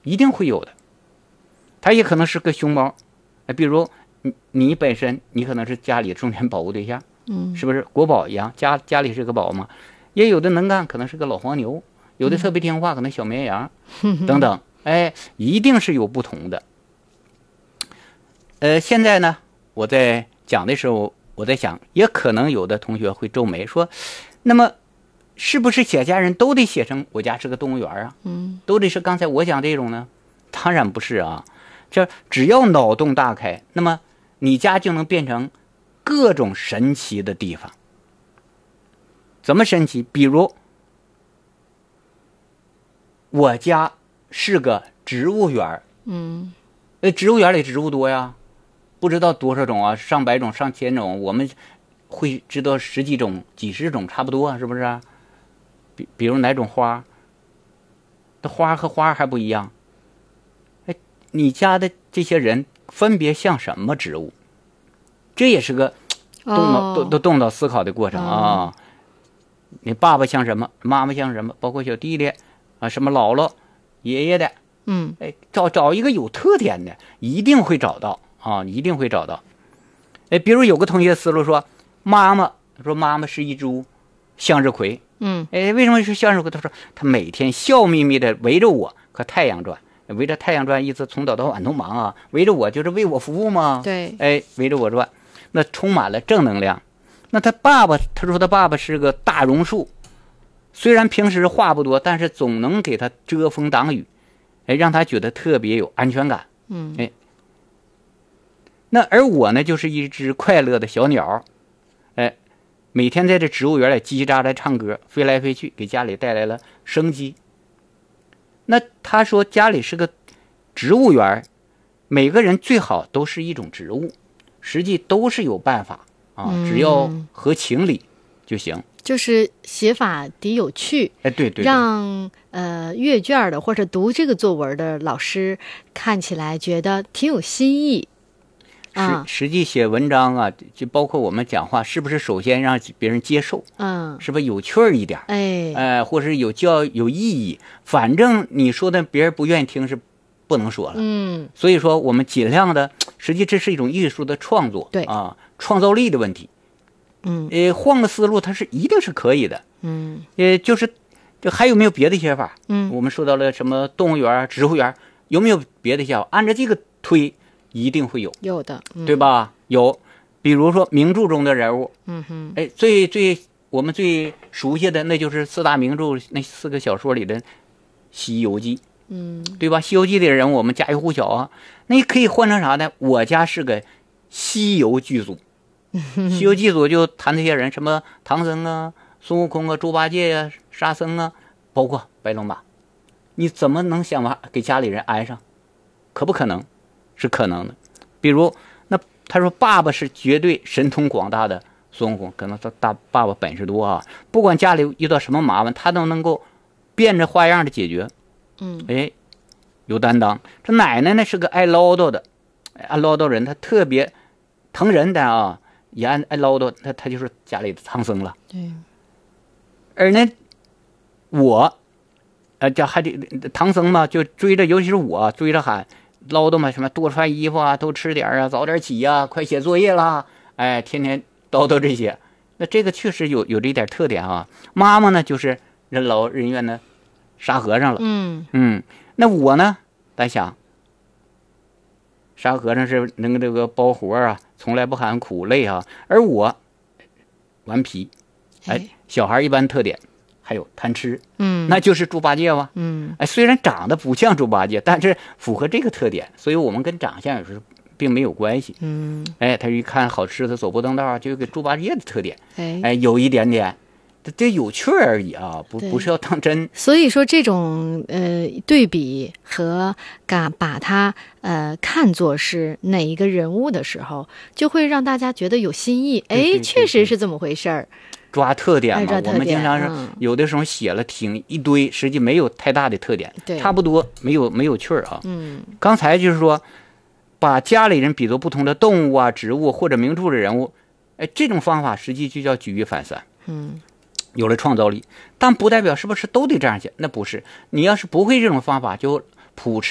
一定会有的。它也可能是个熊猫，比如你本身你可能是家里重点保护对象，是不是国宝一样？家里是个宝嘛。也有的能干，可能是个老黄牛；有的特别听话，可能小绵羊，等等。一定是有不同的。现在呢，我在讲的时候，我在想，也可能有的同学会皱眉说，那么是不是写家人都得写成我家是个动物园啊？都得是刚才我讲这种呢？当然不是啊。这只要脑洞大开，那么你家就能变成各种神奇的地方。怎么神奇？比如我家是个植物园，植物园里植物多呀，不知道多少种啊，上百种、上千种，我们会知道十几种、几十种差不多啊，是不是啊？比如哪种花，这花和花还不一样。你家的这些人分别像什么植物？这也是个动脑思考的过程啊。你爸爸像什么，妈妈像什么，包括小弟弟啊，什么姥姥、爷爷的，找一个有特点的，一定会找到啊，一定会找到。比如有个同学思路说，妈妈是一株向日葵，为什么是向日葵？他说他每天笑眯眯的围着我和太阳转。围着太阳转，意思从早到晚都忙啊，围着我就是为我服务嘛。 对， 围着我转，那充满了正能量。那他说他爸爸是个大榕树，虽然平时话不多，但是总能给他遮风挡雨，让他觉得特别有安全感。那而我呢，就是一只快乐的小鸟，每天在这植物园里叽叽喳喳唱歌，飞来飞去，给家里带来了生机。那他说家里是个植物园，每个人最好都是一种植物，实际都是有办法啊，只要合情理就行。 就是写法得有趣， 对， 让阅卷的或者读这个作文的老师看起来觉得挺有新意。 实际写文章啊，就包括我们讲话，是不是首先让别人接受？是不是有趣儿一点？或者是有意义？反正你说的别人不愿意听是不能说了。所以说我们尽量的，实际这是一种艺术的创作， 对啊，创造力的问题。换个思路，它是一定是可以的。就是这还有没有别的写法？我们说到了什么动物园、植物园，有没有别的写法？按照这个推。一定会有的， 对吧？有，比如说名著中的人物，我们最熟悉的那就是四大名著那4个小说里的《西游记》，对吧？《西游记》的人物我们家喻户晓啊。那你可以换成啥呢？我家是个西游剧组，西游剧组就谈这些人，什么唐僧啊、孙悟空啊、猪八戒啊、沙僧啊，包括白龙马，你怎么能想法给家里人安上？可不可能？是可能的。比如那他说爸爸是绝对神通广大的孙悟空，可能他爸爸本事多啊，不管家里遇到什么麻烦，他都能够变着花样的解决。有担当。这奶奶呢是个爱唠叨的，爱唠叨人，他特别疼人的啊，也爱唠叨，他就是家里的唐僧了。 对。 而呢我叫还得唐僧嘛，就追着，尤其是我追着喊唠叨嘛，什么多穿衣服啊，多吃点啊，早点起啊，快写作业啦，天天叨叨这些。那这个确实有这一点特点啊。妈妈呢就是任劳任怨的沙和尚了。那我呢，咱想沙和尚是那个这个包活啊，从来不喊苦累啊，而我顽皮。小孩一般特点还有贪吃，那就是猪八戒吧。虽然长得不像猪八戒，但是符合这个特点，所以我们跟长相有时并没有关系。他一看好吃的走不动道，就有个猪八戒的特点。有一点点，这有趣而已啊，不是要当真。 所以说这种对比和把它看作是哪一个人物的时候，就会让大家觉得有新意。确实是这么回事儿。 抓特点嘛，我们经常是有的时候写了挺一堆，实际没有太大的特点，差不多没有趣儿啊。刚才就是说，把家里人比作不同的动物啊、植物或者名著的人物，这种方法实际就叫举一反三。有了创造力，但不代表是不是都得这样写，那不是。你要是不会这种方法，就朴实